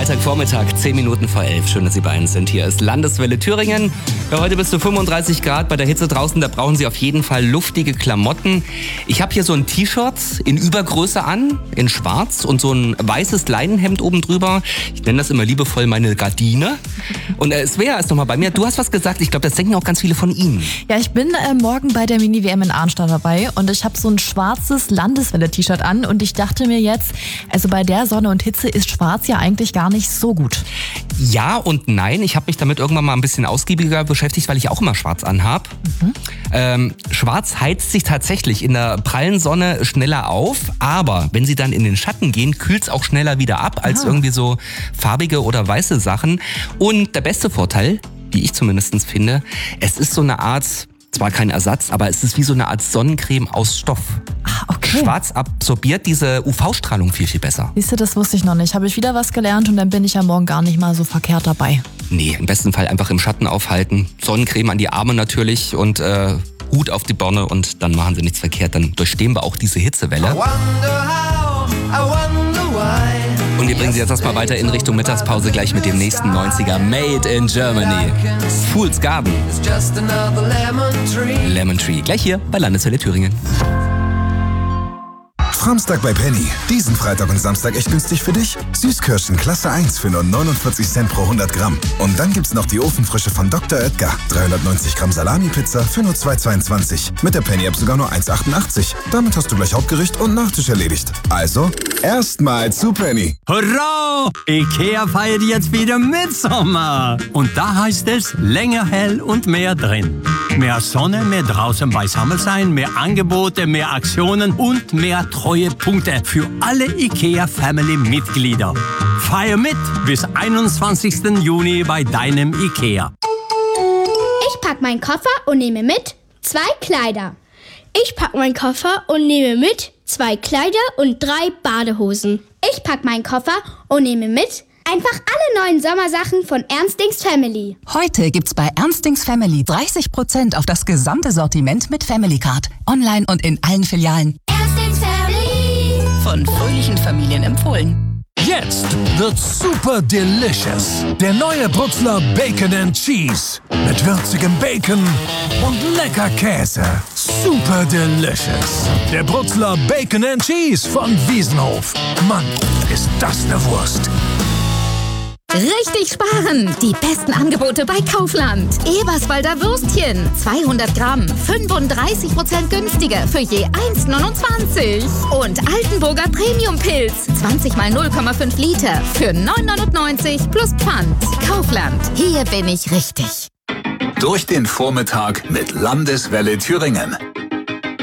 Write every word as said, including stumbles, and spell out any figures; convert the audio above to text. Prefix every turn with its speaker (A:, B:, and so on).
A: Freitagvormittag, zehn Minuten vor elf. Schön, dass Sie bei uns sind. Hier ist Landeswelle Thüringen. Ja, heute bis zu fünfunddreißig Grad bei der Hitze draußen. Da brauchen Sie auf jeden Fall luftige Klamotten. Ich habe hier so ein T-Shirt in Übergröße an, in schwarz und so ein weißes Leinenhemd oben drüber. Ich nenne das immer liebevoll meine Gardine. Und äh, Svea ist nochmal bei mir. Du hast was gesagt. Ich glaube, das denken auch ganz viele von Ihnen.
B: Ja, ich bin äh, morgen bei der Mini-W M in Arnstadt dabei und ich habe so ein schwarzes Landeswelle-T-Shirt an und ich dachte mir jetzt, also bei der Sonne und Hitze ist schwarz ja eigentlich gar nicht so gut.
A: Ja und nein. Ich habe mich damit irgendwann mal ein bisschen ausgiebiger beschäftigt, weil ich auch immer schwarz anhab. Mhm. Ähm, schwarz heizt sich tatsächlich in der prallen Sonne schneller auf, aber wenn Sie dann in den Schatten gehen, kühlt es auch schneller wieder ab als ah. irgendwie so farbige oder weiße Sachen. Und der beste Vorteil, wie ich zumindest finde, es ist so eine Art, zwar kein Ersatz, aber es ist wie so eine Art Sonnencreme aus Stoff.
B: Ah, okay.
A: Schwarz absorbiert diese U V-Strahlung viel, viel besser.
B: Siehst du, das wusste ich noch nicht. Habe ich wieder was gelernt und dann bin ich ja morgen gar nicht mal so verkehrt dabei.
A: Nee, im besten Fall einfach im Schatten aufhalten. Sonnencreme an die Arme natürlich und äh, Hut auf die Birne und dann machen Sie nichts verkehrt. Dann durchstehen wir auch diese Hitzewelle. I wonder how, I wonder why. Und wir bringen Sie jetzt erstmal weiter in Richtung Mittagspause gleich mit dem nächsten neunziger Made in Germany. Fool's Garden. Lemon Tree. Gleich hier bei Landeswelle Thüringen.
C: Samstag bei Penny. Diesen Freitag und Samstag echt günstig für dich. Süßkirschen Klasse eins für nur neunundvierzig Cent pro hundert Gramm. Und dann gibt's noch die Ofenfrische von Doktor Oetker. dreihundertneunzig Gramm Salami-Pizza für nur zwei Euro zweiundzwanzig. Mit der Penny-App sogar nur eins Euro achtundachtzig. Damit hast du gleich Hauptgericht und Nachtisch erledigt. Also, erstmal zu Penny.
D: Hurra! Ikea feiert jetzt wieder Mitsommer. Und da heißt es, länger hell und mehr drin. Mehr Sonne, mehr draußen beisammen sein, mehr Angebote, mehr Aktionen und mehr Treuepunkte für alle IKEA-Family-Mitglieder. Feier mit bis einundzwanzigsten Juni bei deinem IKEA.
E: Ich pack meinen Koffer und nehme mit zwei Kleider. Ich pack meinen Koffer und nehme mit zwei Kleider und drei Badehosen. Ich pack meinen Koffer und nehme mit einfach alle neuen Sommersachen von Ernstings Family.
F: Heute gibt's bei Ernstings Family dreißig Prozent auf das gesamte Sortiment mit Family Card. Online und in allen Filialen.
E: Ernstings Family.
F: Von fröhlichen Familien empfohlen.
G: Jetzt wird's super delicious. Der neue Bruxler Bacon and Cheese. Mit würzigem Bacon und lecker Käse. Super delicious. Der Bruxler Bacon and Cheese von Wiesenhof. Mann, ist das eine Wurst.
H: Richtig sparen! Die besten Angebote bei Kaufland. Eberswalder Würstchen. zweihundert Gramm. fünfunddreißig Prozent günstiger für je eins Euro neunundzwanzig. Und Altenburger Premium-Pilz. zwanzig mal null Komma fünf Liter für neun Euro neunundneunzig plus Pfand. Kaufland. Hier bin ich richtig.
C: Durch den Vormittag mit Landeswelle Thüringen.